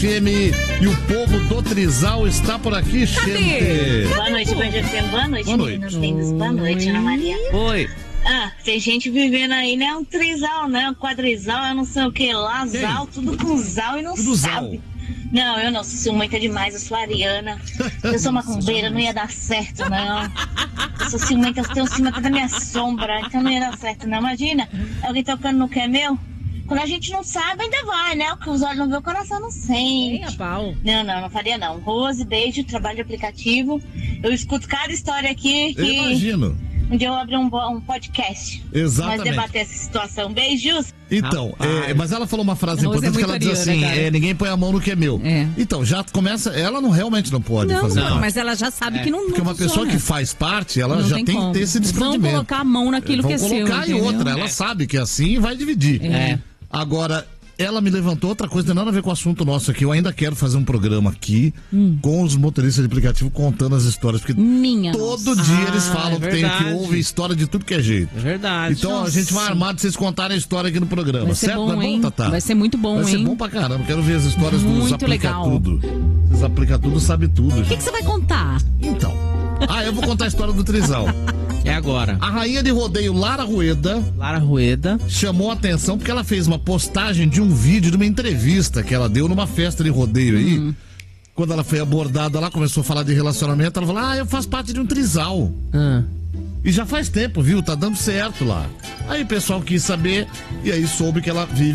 GMI e o povo do Trizal está por aqui, gente. Boa noite, Band FM. Boa noite, meninos lindos. Boa noite, Ana Maria. Oi. Tem gente vivendo aí, né? Um trisal, né? Um quadrisal, eu não sei o que lá, zal, tudo com zal e não tudo sabe. Zal. Não, eu não, sou ciumenta demais, eu sou ariana. Eu sou macumbeira, não ia dar certo, não. Eu sou ciumenta, eu tenho ciúme da minha sombra, então não ia dar certo, não. Imagina, alguém tocando no que é meu? Quando a gente não sabe, ainda vai, né? O que os olhos não vê, o coração não sente. Não faria não. Rose, beijo, trabalho de aplicativo. Eu escuto cada história aqui que... Eu imagino. Um dia eu abri um podcast. Exatamente. Nós debater essa situação. Beijos. Então, mas ela falou uma frase importante que ela diz assim, ninguém põe a mão no que é meu. Então, já começa, ela realmente não pode fazer parte. Mas ela já sabe que não Porque uma pessoa que faz parte, ela já tem que ter esse desprendimento. Vão colocar a mão naquilo que é seu. Vão colocar e outra, ela sabe que é assim e vai dividir. Agora, ela me levantou outra coisa, não tem nada a ver com o assunto nosso aqui. Eu ainda quero fazer um programa aqui com os motoristas de aplicativo contando as histórias. Porque todo dia eles falam que tem que ouvir história de tudo que é jeito. É verdade. Então a gente vai armado pra vocês contarem a história aqui no programa. Vai ser certo? bom, Não é bom, Tatá? Vai ser muito bom, Vai ser bom pra caramba. Quero ver as histórias dos Aplica-Tudo. Vocês Aplica-Tudo sabe tudo. O que você vai contar? Então. Eu vou contar a história do Trizal. É agora. A rainha de rodeio Lara Rueda chamou a atenção porque ela fez uma postagem de um vídeo de uma entrevista que ela deu numa festa de rodeio aí. Quando ela foi abordada lá, começou a falar de relacionamento, ela falou, eu faço parte de um Trizal. E já faz tempo, viu? Tá dando certo lá. Aí o pessoal quis saber e aí soube que ela vive